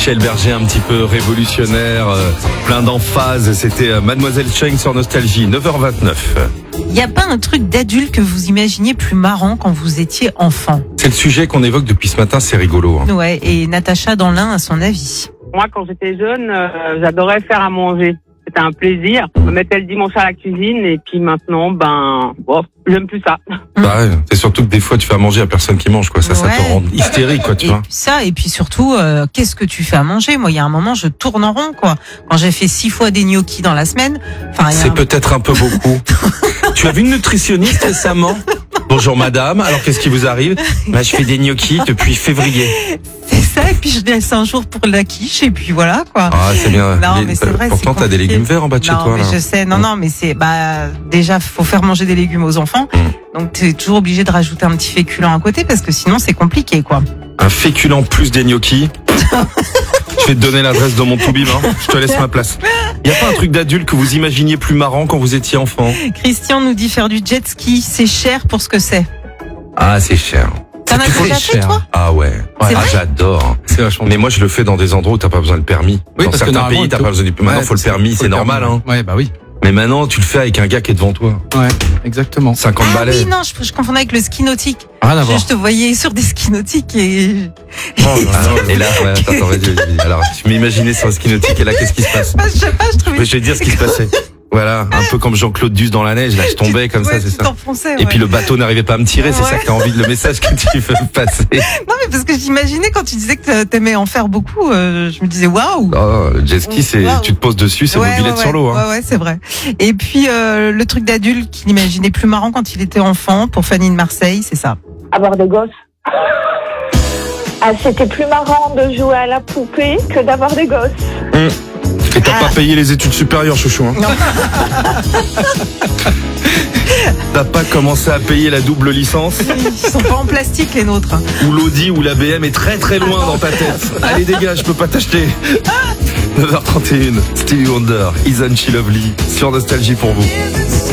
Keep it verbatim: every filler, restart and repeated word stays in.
Michel Berger, un petit peu révolutionnaire, euh, plein d'emphase. C'était euh, Mademoiselle Cheng sur Nostalgie, neuf heures vingt-neuf. Il n'y a pas un truc d'adulte que vous imaginiez plus marrant quand vous étiez enfant? C'est le sujet qu'on évoque depuis ce matin, c'est rigolo. Hein. Ouais, et Natacha dans l'un a son avis. Moi, quand j'étais jeune, euh, j'adorais faire à manger. C'était un plaisir. Je me mettais le dimanche à la cuisine et puis maintenant, ben, bon, j'aime plus ça. Bah ouais, c'est surtout que des fois tu fais à manger à personne qui mange, quoi. Ça, Ouais. ça te rend hystérique, quoi, tu Et vois. puis ça, et puis surtout, euh, qu'est-ce que tu fais à manger? Moi, il y a un moment, je tourne en rond, quoi. Quand j'ai fait six fois des gnocchis dans la semaine, enfin, il y a C'est un- peut-être un peu beaucoup. Tu as vu une nutritionniste récemment? Bonjour madame, alors qu'est-ce qui vous arrive? Bah, je fais des gnocchis depuis février. c'est ça, et puis je laisse un jour pour la quiche, et puis voilà, quoi. Ah, c'est bien. Non, Les- mais c'est vrai, Pourtant, c'est t'as des compliqué. légumes verts en bas de chez non, toi, mais là. je sais, non, non, mais c'est, bah, déjà, faut faire manger des légumes aux enfants. Mm. Donc, t'es toujours obligé de rajouter un petit féculent à côté parce que sinon, c'est compliqué, quoi. Un féculent plus des gnocchis. Je vais te donner l'adresse de mon Toubib, hein. Je te laisse ma place. Y a pas un truc d'adulte que vous imaginiez plus marrant quand vous étiez enfant? Christian nous dit faire du jet ski, c'est cher pour ce que c'est. Ah, c'est cher. T'en as très déjà fait, cher. toi? Ah ouais. C'est Ah, vrai j'adore. C'est vachement. Mais moi, je le fais dans des endroits où t'as pas besoin de permis. Oui, dans parce que certains normalement, pays, t'as il pas besoin de permis. Maintenant, Ouais, faut le permis, faut c'est le normal, permis. hein. Ouais, bah oui. Mais maintenant, tu le fais avec un gars qui est devant toi. Ouais, exactement. cinquante Ah balais. oui, non, je, je confondais avec le ski nautique. Rien à Je, voir. je te voyais sur des skis nautiques et... Ah non, et là, ouais, attends, attends, vas-y, vas-y. Alors, tu m'imaginais sur un ski nautique et là, qu'est-ce qui se passe? Ah, je sais pas, je trouvais... Mais je vais te dire ce qui se passait. Voilà, un peu comme Jean-Claude Duss dans la neige, là, je tombais comme Ouais, ça, c'est tu ça. t'enfonçais, Et ouais. puis le bateau n'arrivait pas à me tirer, c'est Ouais. ça que t'as envie de le message que tu veux passer. Non, mais parce que j'imaginais quand tu disais que t'aimais en faire beaucoup, euh, je me disais waouh. Oh, le jet ski, c'est, Wow. tu te poses dessus, c'est Ouais, mobilette ouais, sur l'eau, hein. Ouais, ouais, c'est vrai. Et puis euh, le truc d'adulte qu'il imaginait plus marrant quand il était enfant, pour Fanny de Marseille, c'est ça. Avoir des gosses. Ah, c'était plus marrant de jouer à la poupée que d'avoir des gosses. Et t'as Ah. pas payé les études supérieures, chouchou, hein. Non. T'as pas commencé à payer la double licence, Ils sont pas en plastique les nôtres. ou l'Audi ou la B M est très très loin dans ta tête. Allez, dégage, je peux pas t'acheter. neuf heures trente et une, Stevie Wonder, Isn't She Lovely, sur Nostalgie pour vous.